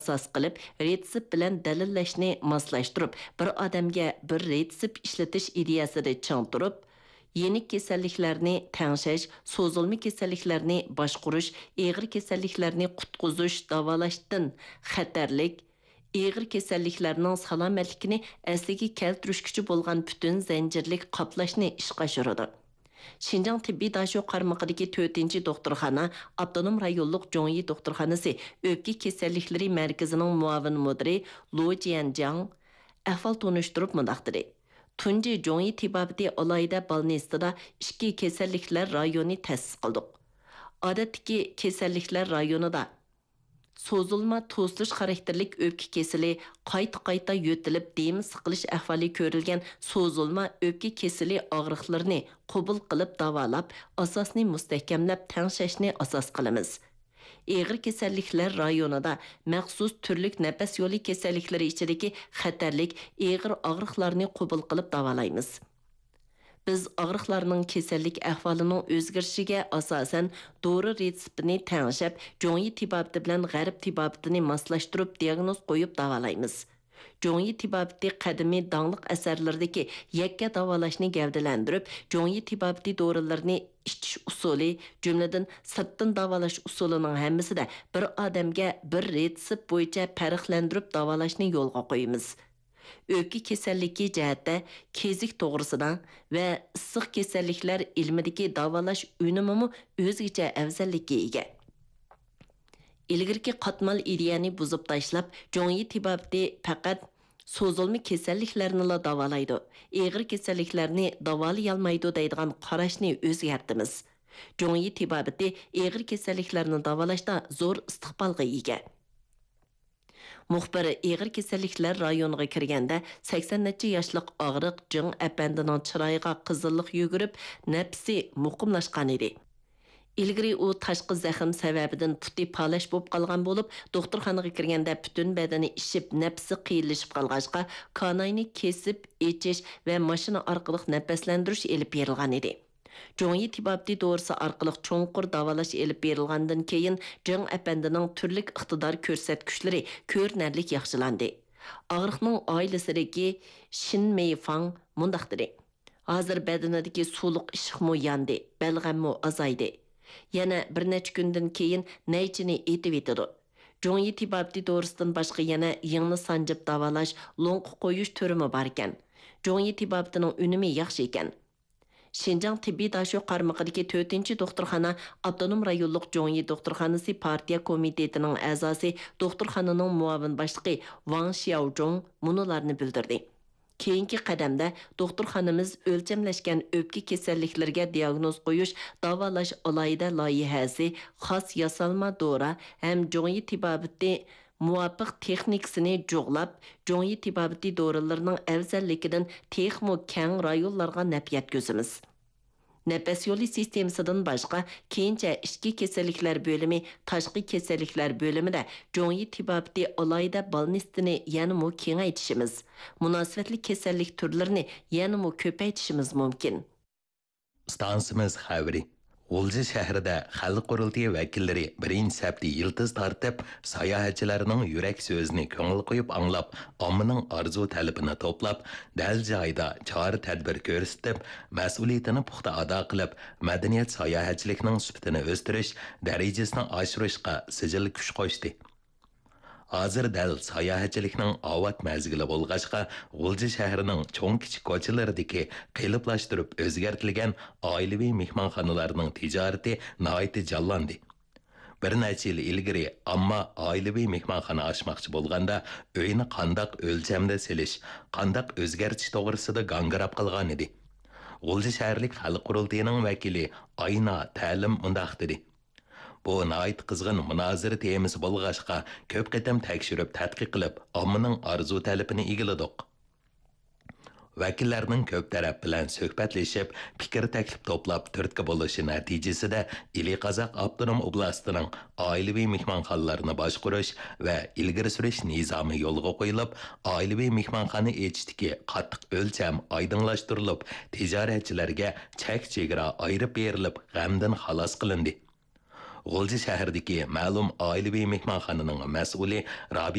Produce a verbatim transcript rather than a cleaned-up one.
asas qilib, retsept bilan dalillashni moslashtirib, bir odamga bir retsept ishlatish ideyasida ching turib, yenik kasalliklarni tangshash, so'zilma kasalliklarni boshqarish, og'ir kasalliklarni qutqizish, davolashdan xatarlik, og'ir kasalliklarning salomatligini asliga keltirishchi bo'lgan butun zanjirlik qoplashni ishga oshiradi. Şinjan Tibbiy Daşo qarmaqidagi to'rtinchi doktorxona, Avtonom rayonluq Jongyi doktorxonasi o'pka kasalliklari markazining muavin mudiri Lu Jianjiang ahvol tunishtirib mundaq dedi. Tunji Jongyi tibabati alayda balnestida ikki kasalliklar rayoni ta'sis qildik. Odatdagi kasalliklar rayonida so'zilma to'silish xarakterlik o'pka kesili qayta-qayta yo'tilib demi siqilish ahvoli ko'rilgan so'zilma o'pka kesili og'riqlarini qabul qilib davolab, asosni mustahkamlab tangshashni asos qilamiz. Og'ir kasalliklar rayonida maxsus turlik nafas yo'li kasalliklari ichidagi xatarlik og'ir og'riqlarni qabul qilib davolaymiz. Biz og'riqlarning kasallik ahvolining o'zgarishiga asosan dori retseptini tangshab, Jongyi tibabati bilan g'arb tibabatini moslashtirib diagnoz qo'yib davolaymiz. Jongyi tibabati qadimiy dangliq asarlardagi yakka davolashni gavdalantirib, Jongyi tibabati dorilarini ichish usuli, jumladan sirtdan davolash usulining hammasida bir odamga bir retsept bo'yicha farqlantirib davolashni yo'lga qo'yamiz. O'pka kasalligi jihatda kezik to'g'risida va issiq kasalliklar ilmidagi davolash unumi o'zgacha afzallikka ega. Ilgirki qatmal ideyani buzib tashlab, Jongyi tibabati faqat so'zilma kasalliklarni la davolaydi. Og'ir kasalliklarni davolay olmaydi deydigan qarashni o'zgartimiz. Jongyi tibabati og'ir kasalliklarni davolashda zo'r istiqbolga ega. Muxbiri og'ir kasalliklar rayoniga kirganda sakson necha yoshlik og'riq Jing apandining chiroyiga qizillik yugurib, nafsi muqimlashgan edi. Ilgari u tashqi zaxm sababidan puti palash bo'lib qolgan bo'lib, doktorxonaga kirganda butun badani ishib, nafsi qiyinlashib qolg'achqa kanayni kesib, echish va mashina orqali nafaslantirish elib berilgan edi. Jongyi tibabati dorisi orqali cho'nqur davolash elib berilgandan keyin Jing apandining turli iqtidor ko'rsatkiчлari ko'rinarli yaxshilandi. Og'riqning oilasidagi Shin Meifang mundaq dedi. Hozir badanidagi suvliq ishiqmo yandi, balg'ammo azaydi. Yana bir necha kundan keyin naychini etib etadi. Jongyi tibabati dorisidan boshqa yana yengni sanjib davolash, lo'nq qo'yish turimi bor ekan. Jongyi tibabatining unumi yaxshi ekan. Şinjan Tibbiy Daşo qarmaqidagi to'rtinchi doktorxona, Avtonom rayonluq Jongyi doktorxonasi partiya komitetining a'zosi, doktorxonaning muavin boshlig'i Wang Xiaozhong munolarni bildirdi. Keyingi qadamda doktorxonamiz o'lchamlashgan o'pka kasalliklariga diagnoz qo'yish, davolash alayida loyihasi, xos yasalma dora ham Jongyi tibabati muvafiq texnikasini jo'g'lab, Jongyi tibabati dorilarning afzalligidan texmo keng rayonlarga naf yetkazamiz. Nafas yo'li sistemasidan boshqa keyincha ichki kasalliklar bo'limi, tashqi kasalliklar bo'limida Jongyi tibabati alayida balnistini yanada kengaytirishimiz, munosabatli kasallik turlarini yanada ko'paytirishimiz mumkin. Stansimiz xabari G'ulji shahrida xalq qurultiyi vakillari birinchi safda yildiz tortib, sayohatchilarning yurak so'zini ko'ngil qo'yib anglab, ommaning orzu talabini to'plab, dal joyda chora tadbir ko'rsatib, mas'uliyatini puxta ado qilib, madaniyat sayohatchiligining sifatini o'stirish darajasini oshirishga sijil kuch qo'shdi. Hozir dal sayohatchilikning avat mezgili bo'lg'achqa, G'ulji shahrining cho'ng-kichik ko'chalaridagi qiyinlashtirib o'zgartirilgan oilaviy mehmonxonalarning tijorati nihoyatda jonlandi. Bir necha yil ilgari ammo oilaviy mehmonxona ochmoqchi bo'lganda uyni qandoq o'lchamda selish, qandoq o'zgartish to'g'risida g'angirab qolgan edi. G'ulji shaharlik xalq qurultiyining vakili Ayna Ta'lim mundaq dedi. Bu nəhayət qızğın münazirə temisi bolğaşqa köp qitim təkşürüb tədqiq qilib, ommaning arzu talabini egiladik. Vakillarning köp taraf bilan suhbatlashib, fikr taklif to'plab turtki bo'lishi natijasida Ili Qozoq Avtonom oblastining oilaviy mehmonxonalarini boshqarish va ilgari surish nizomi yo'lga qo'yilib, oilaviy mehmonxona echishdagi qattiq o'lcham oydinlashtirilib, tijoratchilarga chek-chegara ayirib berilib, g'amdan xalos qilindi. G'ulji shahridagi ma'lum oilaviy mehmonxonaning mas'uli Rabi